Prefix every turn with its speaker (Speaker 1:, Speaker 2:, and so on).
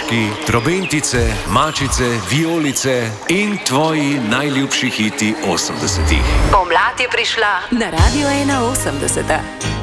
Speaker 1: Božki, trobentice, mačice, vijolice in tvoji najljubši hiti 80-ih.
Speaker 2: Pomlad je prišla na Radio 81.